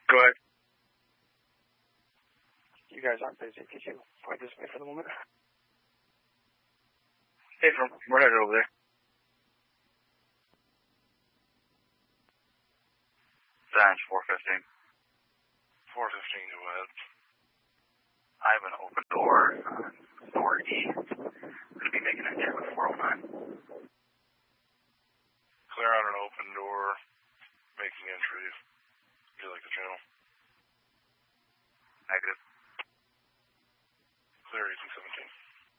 Go ahead. You guys aren't busy. Could you point this way for the moment? Hey, we're headed over there. Branch 415. 415, go ahead. I have an open door, door E. I'm going to be making a check with 409. Clear out an open door, making entry. Do you like the channel? Negative.